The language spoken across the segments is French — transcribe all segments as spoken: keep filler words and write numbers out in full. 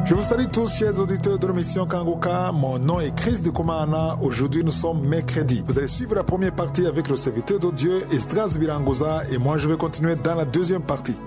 Je vous salue tous, chers auditeurs de l'émission Kanguka. Mon nom est Chris de Komana. Aujourd'hui, nous sommes mercredi. Vous allez suivre la première partie avec le serviteur de Dieu, Esdras Birangoza, et moi, je vais continuer dans la deuxième partie.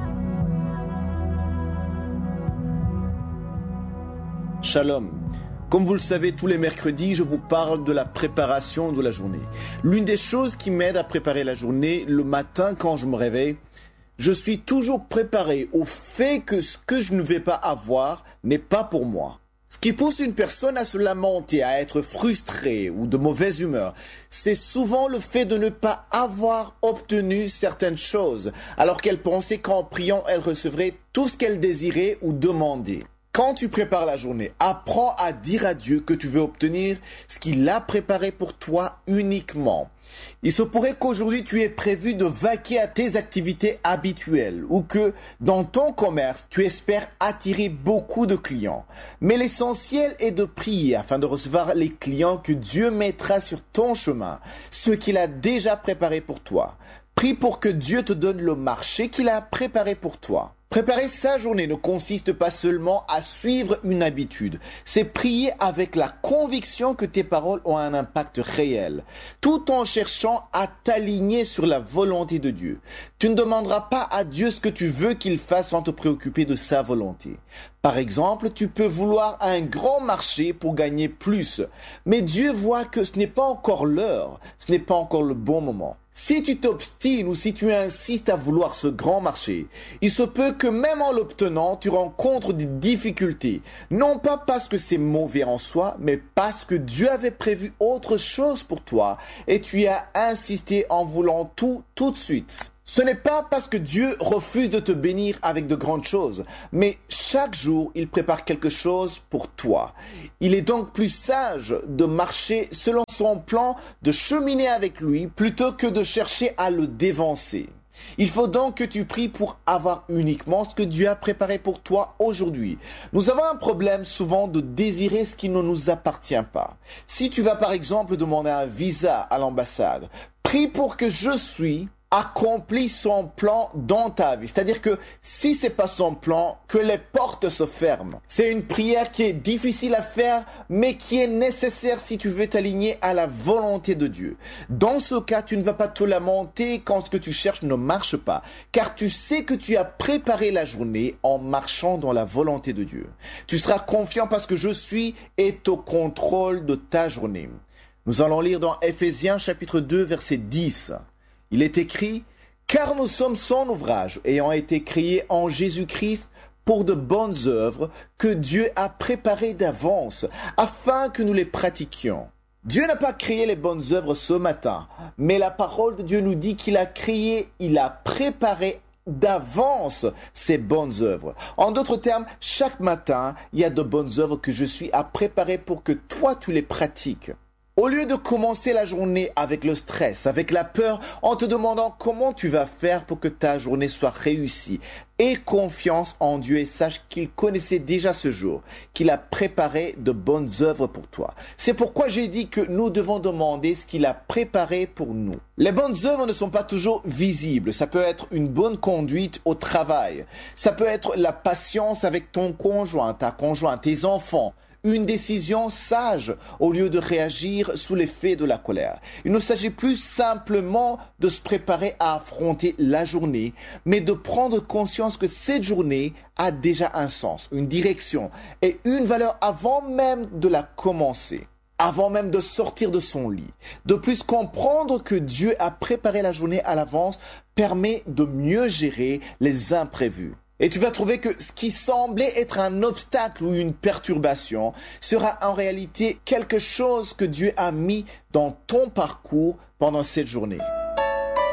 Shalom. Comme vous le savez, tous les mercredis, je vous parle de la préparation de la journée. L'une des choses qui m'aide à préparer la journée, le matin quand je me réveille, je suis toujours préparé au fait que ce que je ne vais pas avoir n'est pas pour moi. Ce qui pousse une personne à se lamenter, à être frustrée ou de mauvaise humeur, c'est souvent le fait de ne pas avoir obtenu certaines choses, alors qu'elle pensait qu'en priant, elle recevrait tout ce qu'elle désirait ou demandait. Quand tu prépares la journée, apprends à dire à Dieu que tu veux obtenir ce qu'il a préparé pour toi uniquement. Il se pourrait qu'aujourd'hui tu aies prévu de vaquer à tes activités habituelles ou que dans ton commerce tu espères attirer beaucoup de clients. Mais l'essentiel est de prier afin de recevoir les clients que Dieu mettra sur ton chemin, ceux qu'il a déjà préparés pour toi. Prie pour que Dieu te donne le marché qu'il a préparé pour toi. Préparer sa journée ne consiste pas seulement à suivre une habitude, c'est prier avec la conviction que tes paroles ont un impact réel, tout en cherchant à t'aligner sur la volonté de Dieu. Tu ne demanderas pas à Dieu ce que tu veux qu'il fasse sans te préoccuper de sa volonté. Par exemple, tu peux vouloir un grand marché pour gagner plus, mais Dieu voit que ce n'est pas encore l'heure, ce n'est pas encore le bon moment. Si tu t'obstines ou si tu insistes à vouloir ce grand marché, il se peut que même en l'obtenant, tu rencontres des difficultés. Non pas parce que c'est mauvais en soi, mais parce que Dieu avait prévu autre chose pour toi et tu y as insisté en voulant tout tout de suite. Ce n'est pas parce que Dieu refuse de te bénir avec de grandes choses, mais chaque jour, il prépare quelque chose pour toi. Il est donc plus sage de marcher selon son plan, de cheminer avec lui, plutôt que de chercher à le dévancer. Il faut donc que tu pries pour avoir uniquement ce que Dieu a préparé pour toi aujourd'hui. Nous avons un problème souvent de désirer ce qui ne nous appartient pas. Si tu vas par exemple demander un visa à l'ambassade, prie pour que je suis accomplit son plan dans ta vie. C'est-à-dire que si c'est pas son plan, que les portes se ferment. C'est une prière qui est difficile à faire, mais qui est nécessaire si tu veux t'aligner à la volonté de Dieu. Dans ce cas, tu ne vas pas te lamenter quand ce que tu cherches ne marche pas, car tu sais que tu as préparé la journée en marchant dans la volonté de Dieu. Tu seras confiant parce que je suis est au contrôle de ta journée. Nous allons lire dans Éphésiens chapitre deux, verset dix. Il est écrit « Car nous sommes son ouvrage, ayant été créés en Jésus-Christ pour de bonnes œuvres que Dieu a préparées d'avance, afin que nous les pratiquions. » Dieu n'a pas créé les bonnes œuvres ce matin, mais la parole de Dieu nous dit qu'il a créé, il a préparé d'avance ces bonnes œuvres. En d'autres termes, chaque matin, il y a de bonnes œuvres que je suis à préparer pour que toi tu les pratiques. Au lieu de commencer la journée avec le stress, avec la peur, en te demandant comment tu vas faire pour que ta journée soit réussie, aie confiance en Dieu et sache qu'il connaissait déjà ce jour, qu'il a préparé de bonnes œuvres pour toi. C'est pourquoi j'ai dit que nous devons demander ce qu'il a préparé pour nous. Les bonnes œuvres ne sont pas toujours visibles. Ça peut être une bonne conduite au travail. Ça peut être la patience avec ton conjoint, ta conjointe, tes enfants. Une décision sage au lieu de réagir sous l'effet de la colère. Il ne s'agit plus simplement de se préparer à affronter la journée, mais de prendre conscience que cette journée a déjà un sens, une direction et une valeur avant même de la commencer, avant même de sortir de son lit. De plus, comprendre que Dieu a préparé la journée à l'avance permet de mieux gérer les imprévus. Et tu vas trouver que ce qui semblait être un obstacle ou une perturbation sera en réalité quelque chose que Dieu a mis dans ton parcours pendant cette journée.